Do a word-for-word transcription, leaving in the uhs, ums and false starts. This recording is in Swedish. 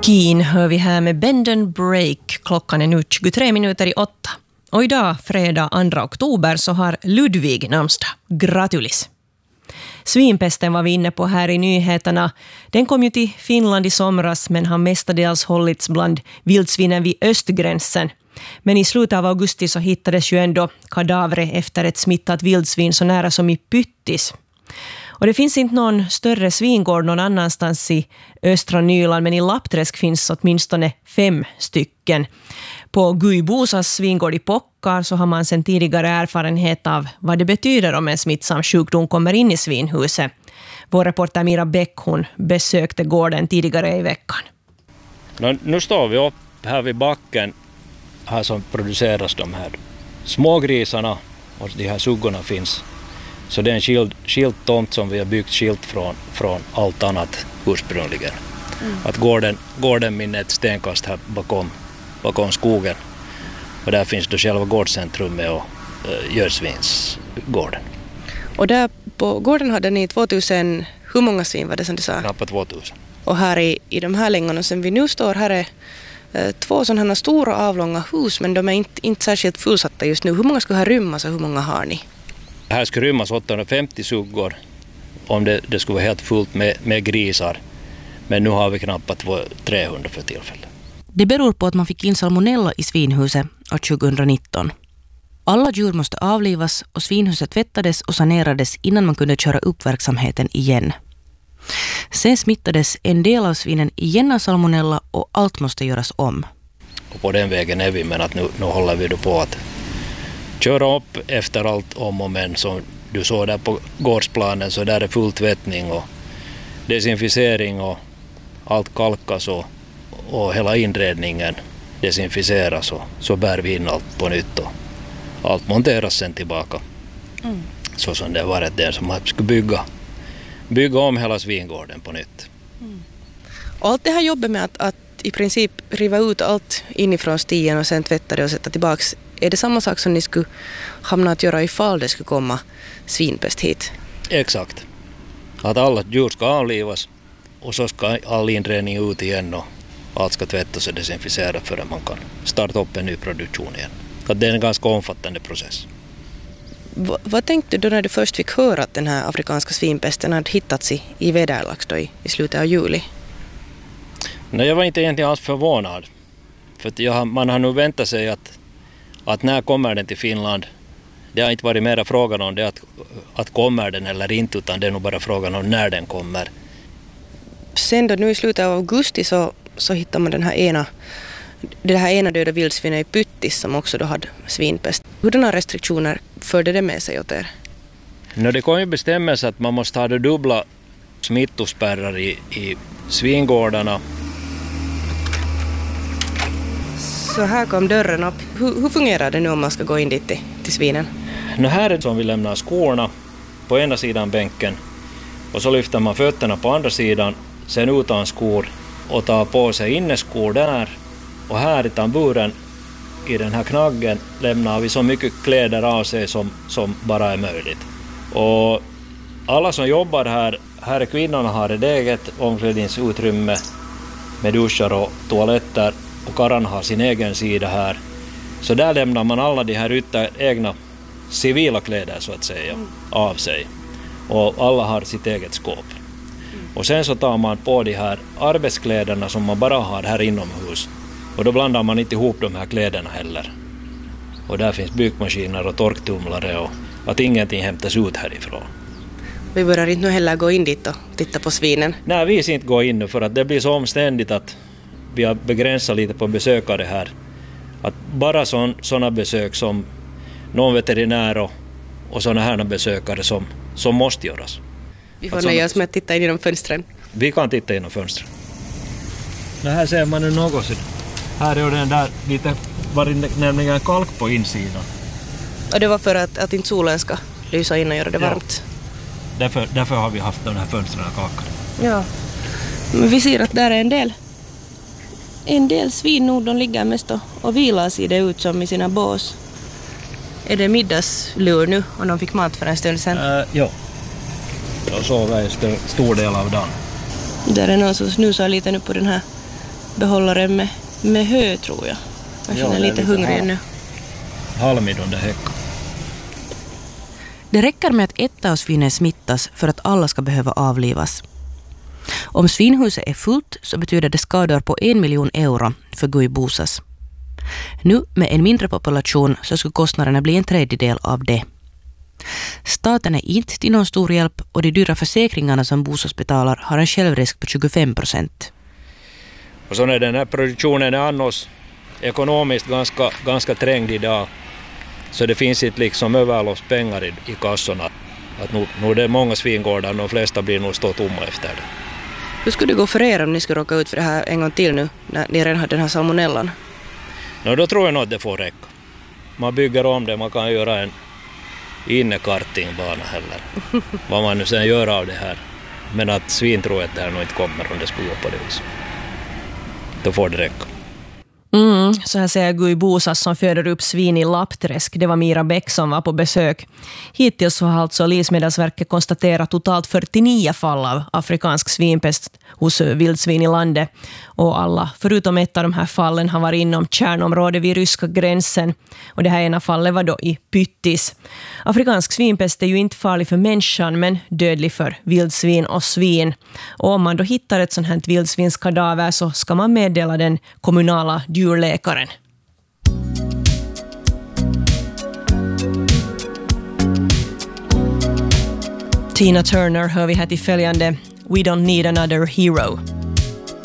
Keen hör vi här med Bend and Break. Klockan är nu tjugotre minuter i åtta. Och idag, fredag andra oktober, så har Ludvig namnsdag. Gratulis! Svinpesten var vi inne på här i nyheterna. Den kom ju till Finland i somras, men har mestadels hållits bland vildsvinen vid östgränsen. Men i slutet av augusti så hittades ju ändå kadavre efter ett smittat vildsvin så nära som i Pyttis. Och det finns inte någon större svingård någon annanstans i östra Nyland, men i Lappträsk finns åtminstone fem stycken. På Guibosas svingård i Pockar så har man sedan tidigare erfarenhet av vad det betyder om en smittsam sjukdom kommer in i svinhuset. Vår reporter Mira Bäck, hon besökte gården tidigare i veckan. Nu, nu står vi upp här vid backen här som produceras de här smågrisarna och de här suggorna finns. Så det är en skild, skild tomt som vi har byggt skilt från, från allt annat ursprungligen. Mm. Att gården, gården min är ett stenkast här bakom, bakom skogen. Och där finns då själva gårdscentrumet och äh, görsvinsgården. Och där på gården hade ni tvåtusen, hur många svin var det som du sa? Knappt tvåtusen. Och här i, i de här längorna som vi nu står, här är äh, två sådana stora avlånga hus, men de är inte, inte särskilt fullsatta just nu. Hur många ska här rymmas och hur många har ni? Här skulle rymmas åttahundrafemtio suggor om det, det skulle vara helt fullt med, med grisar. Men nu har vi knappt trehundra för tillfället. Det beror på att man fick in salmonella i svinhuset år tjugonitton. Alla djur måste avlivas och svinhuset tvättades och sanerades innan man kunde köra upp verksamheten igen. Sen smittades en del av svinen igen av salmonella och allt måste göras om. Och på den vägen är vi, men att nu, nu håller vi då på att köra upp efter allt om och men som du såg där på gårdsplanen, så där är full tvättning och desinficering och allt kalkas och, och hela inredningen desinficeras och så bär vi in allt på nytt och allt monteras sen tillbaka. Mm. Så som det var det som man skulle bygga, bygga om hela svingården på nytt. Mm. Och allt det här jobbet med att, att i princip riva ut allt inifrån stien och sen tvätta det och sätta tillbaks, är det samma sak som ni skulle hamna att göra ifall det skulle komma svinpest hit? Exakt. Att alla djur ska avlivas och så ska all inredning ut igen och allt ska tvättas och desinficeras för att man kan starta upp en ny produktion igen. Att det är en ganska omfattande process. V- vad tänkte du när du först fick höra att den här afrikanska svinpesten hade hittats i, i Vederlax då i, i slutet av juli? Nej, jag var inte egentligen alls förvånad. För att jag, man har nu väntat sig att att när kommer den till Finland, det har inte varit mera frågan om det att, att kommer den eller inte, utan det är nog bara frågan om när den kommer. Sen då nu i slutet av augusti så, så hittar man den här ena, det här ena döda vildsvinet i Pyttis som också då hade svinpest. Hurdana restriktioner förde det med sig åt er? No, det kom ju bestämmelser att man måste ha det dubbla smittospärrar i, i svingårdarna. Så här kom dörren upp. Hur, hur fungerar det nu om man ska gå in dit till, till svinen? No, här är det som vi lämnar skorna på ena sidan bänken och så lyfter man fötterna på andra sidan, sen utan skor och tar på sig inneskor där. Och här i tamburen i den här knaggen lämnar vi så mycket kläder av sig som, som bara är möjligt. Och alla som jobbar här, här är kvinnorna har ett eget omklädningsutrymme med duschar och toaletter. Och karran har sin egen sida här. Så där lämnar man alla de här ytter, egna civila kläder så att säga mm. av sig. Och alla har sitt eget skåp. Mm. Och sen så tar man på de här arbetskläderna som man bara har här inomhus. Och då blandar man inte ihop de här kläderna heller. Och där finns bykmaskiner och torktumlare och att ingenting hämtas ut härifrån. Vi börjar inte nu heller gå in dit och titta på svinen. Nej, vi ska inte gå in nu för att det blir så omständigt att vi har begränsat lite på besökare här. Att bara sådana besök som någon veterinär och, och sådana här besökare som, som måste göras. Vi får nöja oss med att titta in genom fönstren. Vi kan titta genom fönstren. Det här ser man nu något. Här är den där lite, var det nämligen kalk på insidan. Och det var för att, att inte solen ska lysa in och göra det ja. varmt. Därför, därför har vi haft de här fönstren kakade. Ja, men vi ser att där är en del En del svin nog, de ligger mest och, och vilar sig det ut som i sina bås. Är det middagslur nu och de fick mat för en stund sedan? Uh, ja. Jag sover en st- stor del av dagen. Där är någon som snusar lite nu på den här behållaren med, med hö, tror jag. Kanske ja, är lite hungrig ännu. Halmid under häcken. Det räcker med att ett av svinen smittas för att alla ska behöva avlivas. Om svinhuset är fullt så betyder det skador på en miljon euro för Guy-Bosas. Nu med en mindre population så skulle kostnaderna bli en tredjedel av det. Staten är inte till någon stor hjälp och de dyra försäkringarna som Bosas betalar har en självrisk på tjugofem procent. Och så när den här produktionen är annars ekonomiskt ganska, ganska trängd idag, så det finns inte liksom överloppspengar i, i kassorna. Att nu, nu är det många svingårdar och de flesta blir nog stå tomma efter det. Hur skulle det gå för er om ni skulle råka ut för det här en gång till nu när ni redan har den här salmonellan? No, då tror jag nog att det får räcka. Man bygger om det, man kan göra en innekartingbana heller. Vad man nu sen gör av det här. Men att svin tror jag att det här nog inte kommer om det skulle gå på det viset. Då får det räcka. Mm, så här säger Guy-Bosas som föder upp svin i Lappträsk. Det var Mira Bäck som var på besök. Hittills har alltså Livsmedelsverket konstaterat totalt fyrtionio fall av afrikansk svinpest hos vildsvin i landet. Och alla, förutom ett av de här fallen, har varit inom kärnområdet vid ryska gränsen. Och det här ena fallet var då i Pyttis. Afrikansk svinpest är ju inte farlig för människan men dödlig för vildsvin och svin. Och om man då hittar ett sånt här vildsvinskadaver så ska man meddela den kommunala djurläkaren. Tina Turner hör vi här till följande We don't need another hero.